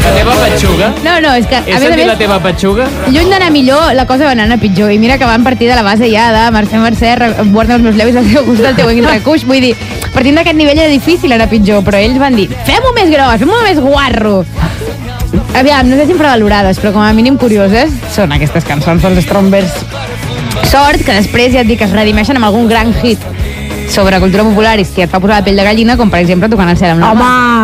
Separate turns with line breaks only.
La teva petxuga?
No, és que...
He sentit la teva petxuga?
Lluny d'anar millor, la cosa va anar a pitjor. I mira que van partir de la base ja de Mercè, guarda els meus llavis al teu gust, del teu recuix. Vull dir, partint d'aquest nivell era difícil anar pitjor, però ells van dir, fem-ho més gros, fem-ho més guarro. Aviam, no sé si infravalorades, però com a mínim curioses són aquestes cançons dels Strawberries. Sort que després ja et dic que es redimeixen amb algun gran hit sobre cultura popular i que et fa posar la pell de gallina, com per exemple Tocant al cel amb la mà.
Home!